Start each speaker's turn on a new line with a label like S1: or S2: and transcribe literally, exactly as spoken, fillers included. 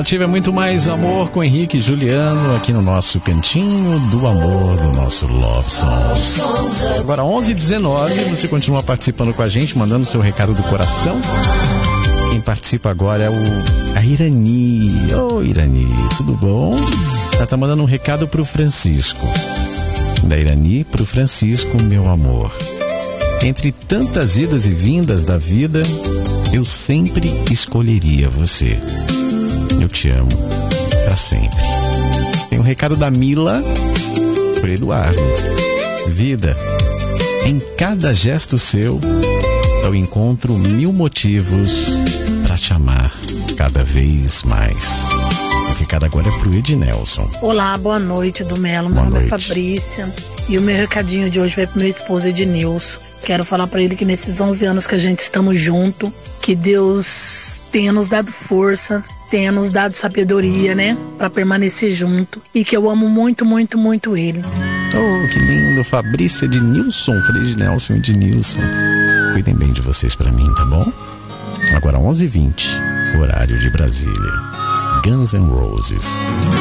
S1: Nativa é muito mais amor com Henrique e Juliano aqui no nosso cantinho do amor, do nosso Love Songs. Agora onze e dezenove, você continua participando com a gente, mandando seu recado do coração. Quem participa agora é o a Irani. Ô oh, Irani, tudo bom? Ela tá mandando um recado pro Francisco. Da Irani pro Francisco, meu amor. Entre tantas idas e vindas da vida, eu sempre escolheria você. Eu te amo pra sempre. Tem um recado da Mila pro Eduardo. Vida, em cada gesto seu, eu encontro mil motivos pra te amar cada vez mais. O recado agora é pro Ednelson.
S2: Olá, boa noite, do Melo. Meu nome é Fabrícia. E o meu recadinho de hoje vai pro meu esposo Ednilson. Quero falar pra ele que nesses onze anos que a gente estamos junto, que Deus tenha nos dado força, tenha nos dado sabedoria, né? Pra permanecer junto. E que eu amo muito, muito, muito ele.
S1: Oh, que lindo. Fabrícia Ednilson. Falei Ednelson e Ednilson. Cuidem bem de vocês pra mim, tá bom? Agora onze e vinte, horário de Brasília. Guns N' Roses.